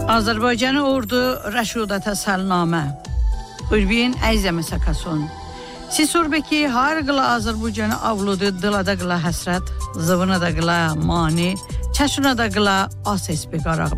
Azərbaycan ordu rəşudətə səlnamə. Buyurun, əzəmə sakason. Sisurbeki har qıla Azərbaycanı avludu dılada qıla həsrət, zıvına da qıla mani, çəşuna da qıla as esbi qaraq.